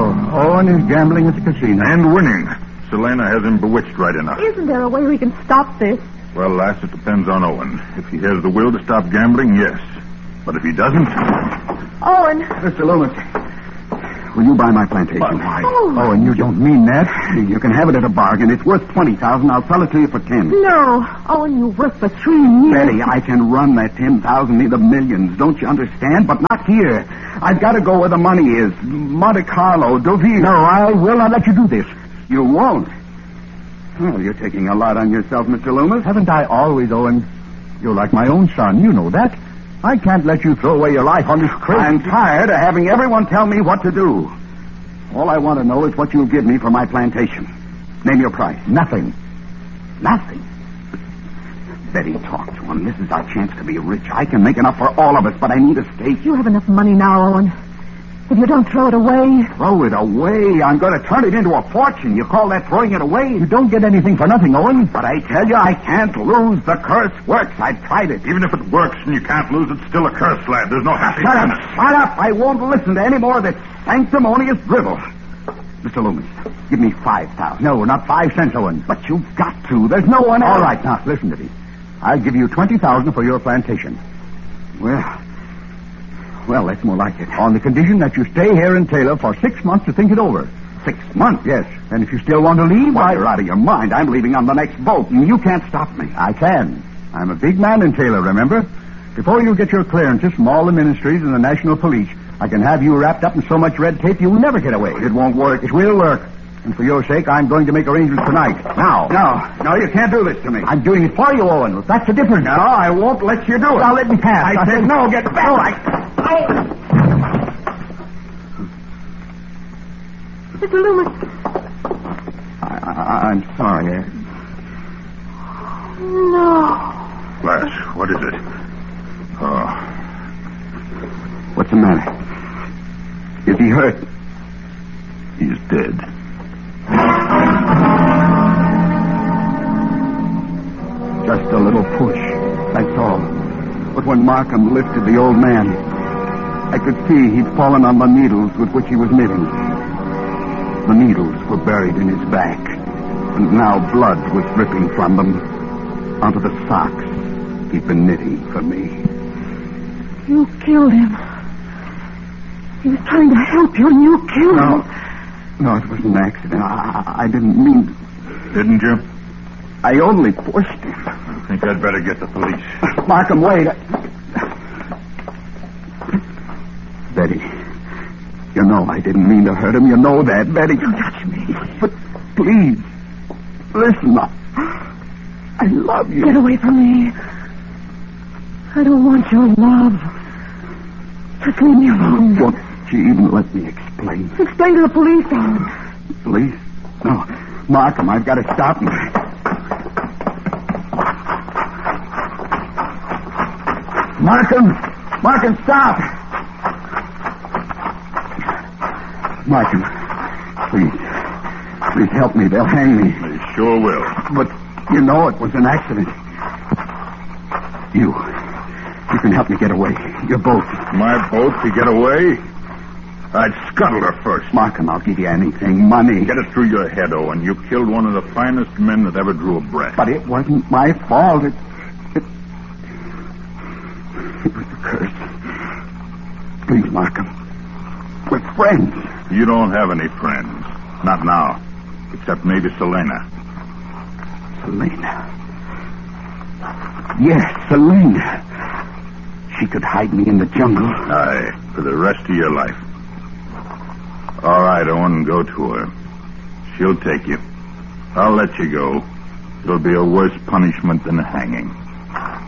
Owen is gambling at the casino. And winning. Selena has him bewitched right enough. Isn't there a way we can stop this? Well, lass, it depends on Owen. If he has the will to stop gambling, yes. But if he doesn't... Owen. Mr. Loomis, will you buy my plantation? Why? Oh, and you don't mean that. You can have it at a bargain. It's worth $20,000. I'll sell it to you for $10,000. No. Owen, you worked for 3 years. Betty, I can run that $10,000 into millions. Don't you understand? But not here. I've got to go where the money is. Monte Carlo, Deauville. No, I will not let you do this. You won't? Well, you're taking a lot on yourself, Mr. Loomis. Haven't I always, Owen? You're like my own son. You know that. I can't let you throw away your life on this crazy... I'm tired of having everyone tell me what to do. All I want to know is what you'll give me for my plantation. Name your price. Nothing. Nothing? Betty, talk to him. This is our chance to be rich. I can make enough for all of us, but I need a stake. You have enough money now, Owen. If you don't throw it away... Throw it away? I'm going to turn it into a fortune. You call that throwing it away? You don't get anything for nothing, Owen. But I tell you, I can't lose. The curse works. I've tried it. Even if it works and you can't lose, it's still a curse, lad. There's no happiness in it. Shut up. I won't listen to any more of this sanctimonious drivel. Mr. Loomis, give me $5,000. No, not 5 cents, Owen. But you've got to. There's no one else. All right, now, listen to me. I'll give you $20,000 for your plantation. Well, that's more like it. On the condition that you stay here in Taylor for 6 months to think it over. 6 months? Yes. And if you still want to leave, why, you're out of your mind. I'm leaving on the next boat, and you can't stop me. I can. I'm a big man in Taylor, remember? Before you get your clearances from all the ministries and the national police, I can have you wrapped up in so much red tape you'll never get away. It won't work. It will work. And for your sake, I'm going to make arrangements tonight. Now. No, you can't do this to me. I'm doing it for you, Owen. That's the difference. No, I won't let you do it. Now, let me pass. I said no, get back. All right. Mr. Loomis. I'm sorry. No. Lass, what is it? Oh. What's the matter? Is he hurt? He's dead. Just a little push, that's all. But when Markham lifted the old man, I could see he'd fallen on the needles with which he was knitting. The needles were buried in his back, and now blood was dripping from them onto the socks he'd been knitting for me. You killed him. He was trying to help you, and you killed him. No, it was an accident. I didn't mean... Didn't you? I only pushed him. I think I'd better get the police. Markham, wait. Betty, you know I didn't mean to hurt him. You know that, Betty. Don't touch me. But please, listen. I love you. Get away from me. I don't want your love. Just leave me alone. Won't you even let me explain? Explain to the police, Owen. Police? No. Markham, I've got to stop him. Markham, stop! Markham, please help me. They'll hang me. They sure will. But you know it was an accident. You can help me get away. Your boat. My boat to get away? I'd scuttle her first. Markham, I'll give you anything. Money. Get it through your head, Owen. You killed one of the finest men that ever drew a breath. But it wasn't my fault. It was a curse. Please, Markham. We're friends. You don't have any friends. Not now. Except maybe Selena. Selena. Yes, Selena. She could hide me in the jungle. Aye, for the rest of your life. All right, Owen, go to her. She'll take you. I'll let you go. It'll be a worse punishment than hanging.